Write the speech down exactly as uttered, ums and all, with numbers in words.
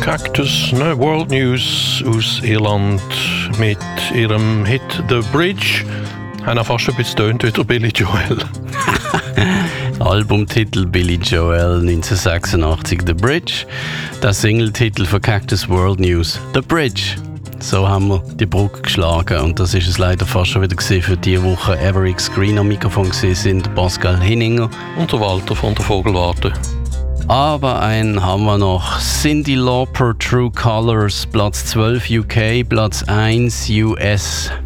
Cactus, ne, World News aus Irland mit ihrem Hit The Bridge. Haben auch fast ein bisschen tönt wie der Billy Joel. Albumtitel Billy Joel neunzehnhundertsechsundachtzig The Bridge. Der Singletitel von Cactus World News The Bridge. So haben wir die Brücke geschlagen und das ist es leider fast schon wieder gewesen für diese Woche. Everett Green am Mikrofon gewesen sind Pascal Hinninger und der Walter von der Vogelwarte. Aber einen haben wir noch. Cyndi Lauper, True Colors, Platz zwölf U K, Platz eins U S.